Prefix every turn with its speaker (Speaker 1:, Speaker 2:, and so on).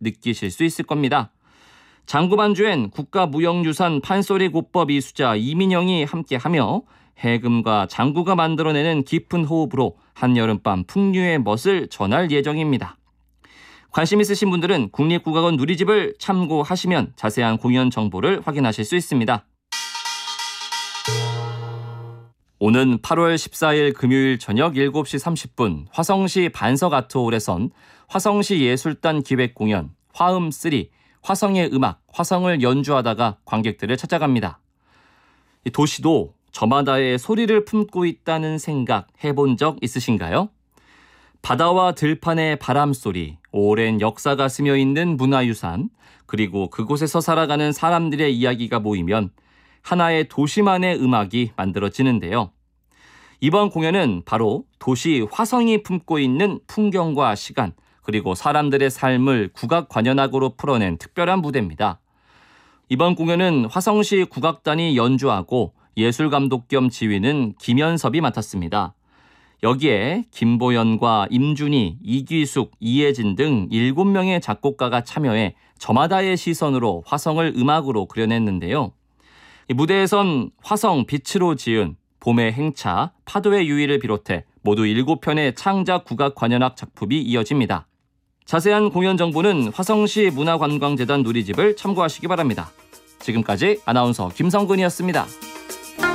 Speaker 1: 느끼실 수 있을 겁니다. 장구반주엔 국가무형유산 판소리곶법 이수자 이민영이 함께하며 해금과 장구가 만들어내는 깊은 호흡으로 한여름밤 풍류의 멋을 전할 예정입니다. 관심 있으신 분들은 국립국악원 누리집을 참고하시면 자세한 공연 정보를 확인하실 수 있습니다. 오는 8월 14일 금요일 저녁 7시 30분 화성시 반석아트홀에선 화성시 예술단 기획공연 화음3 화성의 음악, 화성을 연주하다가 관객들을 찾아갑니다. 도시도 저마다의 소리를 품고 있다는 생각 해본 적 있으신가요? 바다와 들판의 바람소리, 오랜 역사가 스며있는 문화유산, 그리고 그곳에서 살아가는 사람들의 이야기가 모이면 하나의 도시만의 음악이 만들어지는데요. 이번 공연은 바로 도시 화성이 품고 있는 풍경과 시간, 그리고 사람들의 삶을 국악 관현악으로 풀어낸 특별한 무대입니다. 이번 공연은 화성시 국악단이 연주하고 예술감독 겸 지휘는 김현섭이 맡았습니다. 여기에 김보연과 임준희, 이귀숙, 이혜진 등 7명의 작곡가가 참여해 저마다의 시선으로 화성을 음악으로 그려냈는데요. 이 무대에선 화성 빛으로 지은 봄의 행차, 파도의 유의를 비롯해 모두 7편의 창작 국악 관현악 작품이 이어집니다. 자세한 공연 정보는 화성시 문화관광재단 누리집을 참고하시기 바랍니다. 지금까지 아나운서 김성근이었습니다.